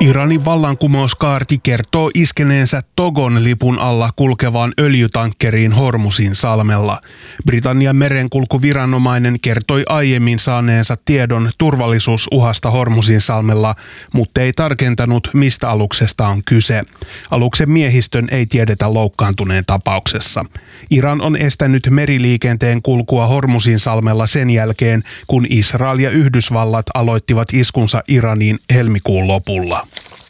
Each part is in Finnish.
Iranin vallankumouskaarti kertoo iskeneensä Togon lipun alla kulkevaan öljytankkeriin Hormuzin salmella. Britannian merenkulkuviranomainen kertoi aiemmin saaneensa tiedon turvallisuusuhasta Hormuzin salmella, mutta ei tarkentanut, mistä aluksesta on kyse. Aluksen miehistön ei tiedetä loukkaantuneen tapauksessa. Iran on estänyt meriliikenteen kulkua Hormuzin salmella sen jälkeen, kun Israel ja Yhdysvallat aloittivat iskunsa Iraniin helmikuun lopulla.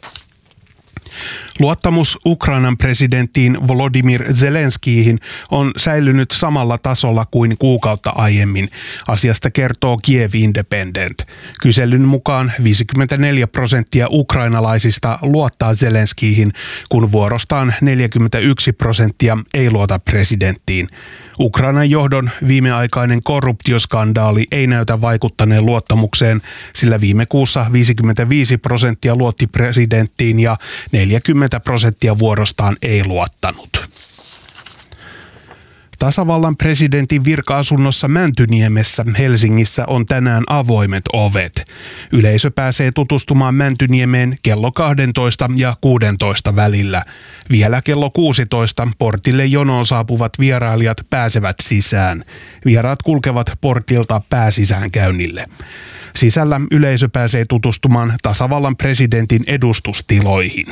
Luottamus Ukrainan presidenttiin Volodymyr Zelenskyihin on säilynyt samalla tasolla kuin kuukautta aiemmin. Asiasta kertoo Kiev Independent. Kyselyn mukaan 54% ukrainalaisista luottaa Zelenskyihin, kun vuorostaan 41% ei luota presidenttiin. Ukrainan johdon viimeaikainen korruptioskandaali ei näytä vaikuttaneen luottamukseen, sillä viime kuussa 55% luotti presidenttiin ja 40% vuorostaan ei luottanut. Tasavallan presidentin virka-asunnossa Mäntyniemessä Helsingissä on tänään avoimet ovet. Yleisö pääsee tutustumaan Mäntyniemeen kello 12 ja 16 välillä. Vielä kello 16 portille jonoon saapuvat vierailijat pääsevät sisään. Vieraat kulkevat portilta pääsisäänkäynnille. Sisällä yleisö pääsee tutustumaan tasavallan presidentin edustustiloihin.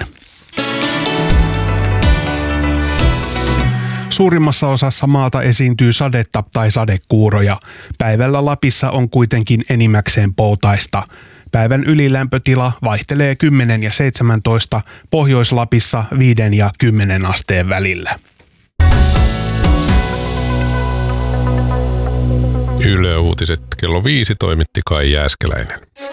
Suurimmassa osassa maata esiintyy sadetta tai sadekuuroja. Päivällä Lapissa on kuitenkin enimmäkseen poutaista. Päivän ylilämpötila vaihtelee 10 ja 17, Pohjois-Lapissa 5 ja 10 asteen välillä. Yle Uutiset kello 5 toimitti Kai Jääskeläinen.